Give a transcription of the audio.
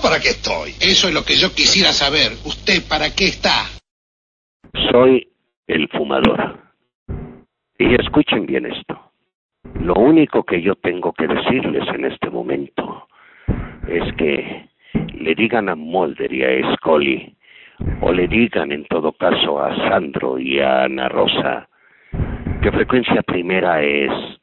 para qué estoy? Eso es lo que yo quisiera saber. ¿Usted para qué está? Soy el fumador. Y escuchen bien esto. Lo único que yo tengo que decirles en este momento es que le digan a Mulder y a Scully, o le digan en todo caso a Sandro y a Ana Rosa, que Frecuencia Primera es